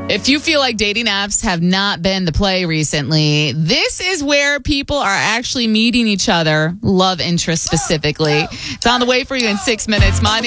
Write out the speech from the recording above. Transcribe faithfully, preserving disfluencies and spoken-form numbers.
If you feel like dating apps have not been the play recently, this is where people are actually meeting each other, love interest specifically. It's on the way for you in six minutes. My name